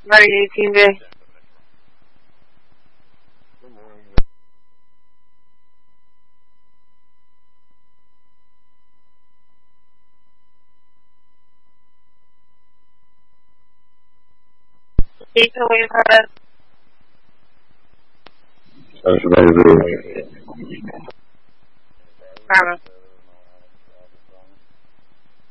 Very 18-day. Jason, wait for us. That's very good.